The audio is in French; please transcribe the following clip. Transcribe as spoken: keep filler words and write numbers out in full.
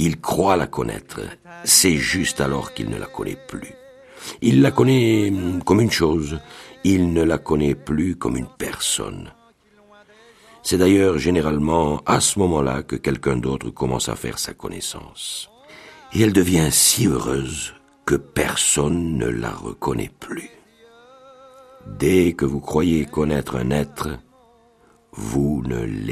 Il croit la connaître. C'est juste alors qu'il ne la connaît plus. Il la connaît comme une chose. Il ne la connaît plus comme une personne. C'est d'ailleurs généralement à ce moment-là que quelqu'un d'autre commence à faire sa connaissance. Et elle devient si heureuse que personne ne la reconnaît plus. Dès que vous croyez connaître un être, vous ne l'aimez